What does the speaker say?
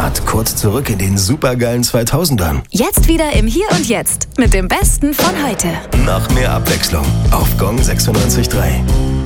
Cut kurz zurück in den supergeilen 2000ern. Jetzt wieder im Hier und Jetzt mit dem Besten von heute. Noch mehr Abwechslung auf Gong 96.3.